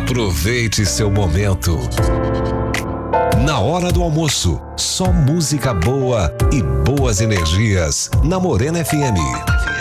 Aproveite seu momento. Na hora do almoço, só música boa e boas energias na Morena FM.